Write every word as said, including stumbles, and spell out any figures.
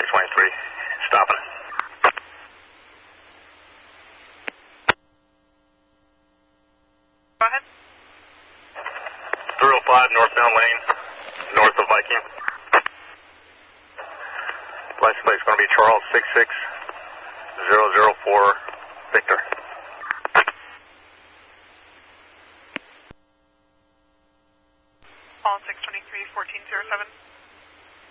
six twenty-three, stopping. Go ahead. three oh five northbound lane, north of Viking. License plate is going to be Charles six six zero zero four Victor. Paul six twenty-three, fourteen oh seven.